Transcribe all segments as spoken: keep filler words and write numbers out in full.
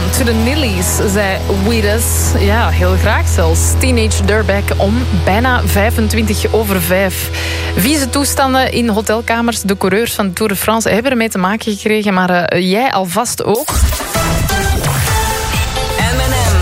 To the Nillies, zei Weedus. Ja, heel graag zelfs. Teenage Dirtbag om bijna vijfentwintig over vijf. Vieze toestanden in hotelkamers. De coureurs van de Tour de France hebben ermee te maken gekregen, maar uh, jij alvast ook. M en M.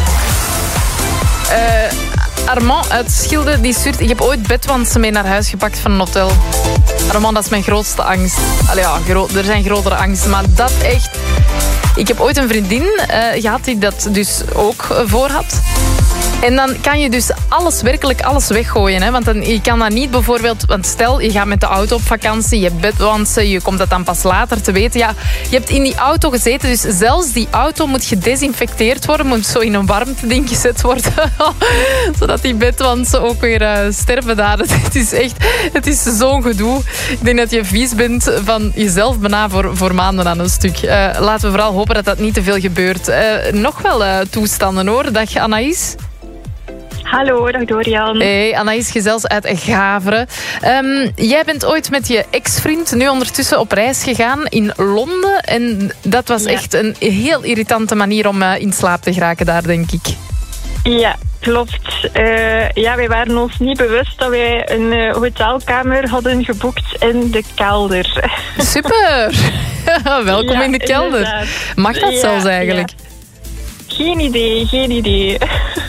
Uh, Armand uit Schilde, die stuurt... Ik heb ooit bedwansen mee naar huis gepakt van een hotel. Armand, dat is mijn grootste angst. Allee, ja, gro- er zijn grotere angsten, maar dat echt... Ik heb ooit een vriendin uh, gehad die dat dus ook uh, voor had. En dan kan je dus alles, werkelijk alles weggooien. Hè? Want dan, je kan dat niet bijvoorbeeld... Want stel, je gaat met de auto op vakantie, je hebt bedwansen, je komt dat dan pas later te weten. Ja, je hebt in die auto gezeten, dus zelfs die auto moet gedesinfecteerd worden, moet zo in een warmteding gezet worden. Zodat die bedwansen ook weer uh, sterven daar. Het is echt... Het is zo'n gedoe. Ik denk dat je vies bent van jezelf bijna voor, voor maanden aan een stuk. Uh, laten we vooral hopen dat dat niet te veel gebeurt. Uh, nog wel uh, toestanden hoor. Dag Anaïs. Hallo, dag Dorian. Hey, Anaïs Gezels uit Gaveren. Um, jij bent ooit met je ex-vriend nu ondertussen op reis gegaan in Londen. En dat was ja. echt een heel irritante manier om uh, in slaap te geraken daar, denk ik. Ja, klopt. Uh, ja, wij waren ons niet bewust dat wij een uh, hotelkamer hadden geboekt in de kelder. Super! Welkom ja, in de kelder. Inderdaad. Mag dat ja, zelfs eigenlijk? Ja. Geen idee, geen idee.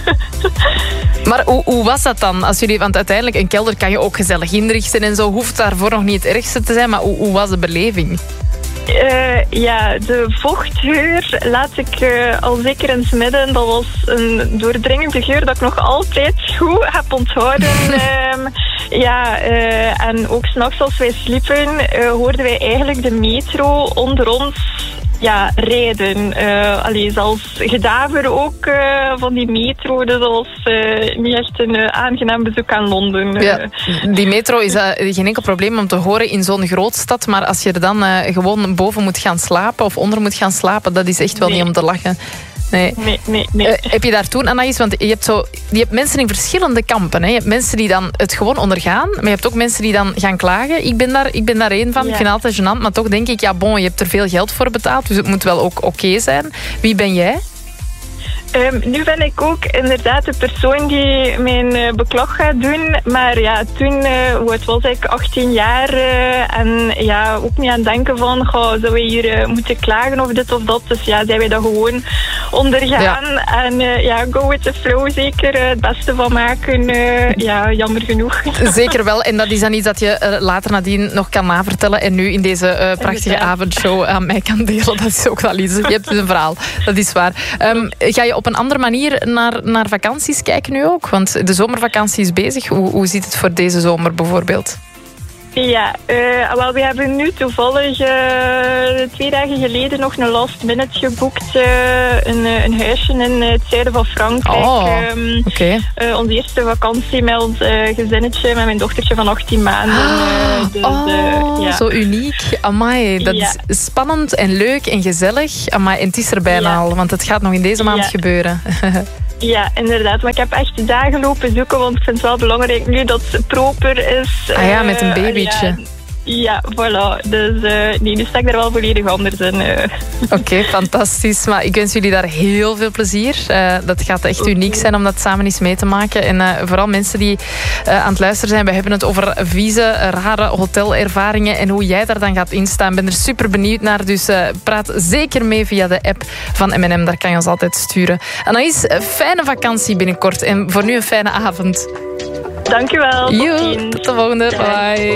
Maar hoe, hoe was dat dan? Als jullie, want uiteindelijk, een kelder kan je ook gezellig inrichten en zo. Hoeft daarvoor nog niet het ergste te zijn, maar hoe, hoe was de beleving? Uh, ja, de vochtgeur laat ik uh, al zeker eens midden. Dat was een doordringende geur dat ik nog altijd goed heb onthouden. um, ja, uh, en ook 's nachts als wij sliepen, uh, hoorden wij eigenlijk de metro onder ons ja, rijden. Uh, allee, zelfs gedaver ook uh, van die metro. Dus dat was uh, niet echt een uh, aangenaam bezoek aan Londen. Ja, die metro is uh, geen enkel probleem om te horen in zo'n grootstad. Maar als je er dan uh, gewoon boven moet gaan slapen of onder moet gaan slapen, dat is echt wel nee. niet om te lachen. Nee. Nee, nee, nee. Uh, heb je daar toen, Anaïs, want je hebt, zo, je hebt mensen in verschillende kampen. Hè? Je hebt mensen die dan het gewoon ondergaan, maar je hebt ook mensen die dan gaan klagen. Ik ben daar, ik ben daar één van. Ja. Ik vind het altijd gênant, maar toch denk ik, ja bon, je hebt er veel geld voor betaald, dus het moet wel ook oké okay zijn. Wie ben jij? Um, nu ben ik ook inderdaad de persoon die mijn uh, beklag gaat doen. Maar ja, toen uh, het was ik achttien jaar uh, en ja, ook niet aan het denken van goh, zouden we hier uh, moeten klagen of dit of dat. Dus ja, zijn wij dat gewoon ondergaan. Ja. En uh, ja, go with the flow zeker. Uh, het beste van maken. Uh, ja, jammer genoeg. Zeker wel. En dat is dan iets dat je uh, later nadien nog kan navertellen en nu in deze uh, prachtige inderdaad. avondshow aan mij kan delen. Dat is ook wel iets. Je hebt dus een verhaal. Dat is waar. Um, ga je op een andere manier naar, naar vakanties kijken nu ook? Want de zomervakantie is bezig. Hoe, hoe ziet het voor deze zomer bijvoorbeeld? Ja, uh, wel, we hebben nu toevallig uh, twee dagen geleden nog een last minute geboekt. Uh, een, een huisje in het zuiden van Frankrijk. Oh, um, okay. uh, onze eerste vakantie met ons uh, gezinnetje, met mijn dochtertje van achttien maanden. Uh, dus, oh, uh, ja. zo uniek. Amai, dat ja. is spannend en leuk en gezellig. Amai, en het is er bijna ja. al, want het gaat nog in deze maand ja. gebeuren. Ja, inderdaad. Maar ik heb echt dagen lopen zoeken, want ik vind het wel belangrijk nu dat het proper is. Ah ja, met een babytje. Uh, ja, ja, voilà. Dus uh, nee, nu sta ik daar wel volledig anders in. Uh. Oké, okay, fantastisch. Maar ik wens jullie daar heel veel plezier. Uh, dat gaat echt okay. uniek zijn om dat samen eens mee te maken. En uh, vooral mensen die uh, aan het luisteren zijn, we hebben het over vieze, rare hotelervaringen en hoe jij daar dan gaat instaan. Ik ben er super benieuwd naar, dus uh, praat zeker mee via de app van M en M. Daar kan je ons altijd sturen. Anaïs, fijne vakantie binnenkort en voor nu een fijne avond. Dankjewel. Tot, tot de volgende. Bye.